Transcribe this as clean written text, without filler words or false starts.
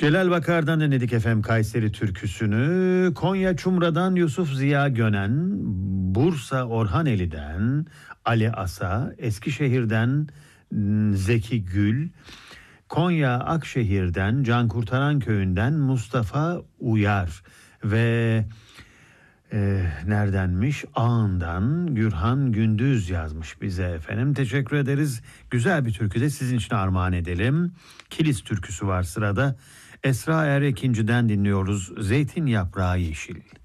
Celal Bakar'dan dinledik efendim Kayseri türküsünü. Konya Çumra'dan Yusuf Ziya Gönen, Bursa Orhaneli'den Ali Asa, Eskişehir'den Zeki Gül, Konya Akşehir'den Can Kurtaran Köyü'nden Mustafa Uyar ve neredenmiş? Ağından Gürhan Gündüz yazmış bize efendim. Teşekkür ederiz. Güzel bir türkü de sizin için armağan edelim. Kilis türküsü var sırada. Esra Erekinci'den dinliyoruz. Zeytin Yaprağı Yeşil.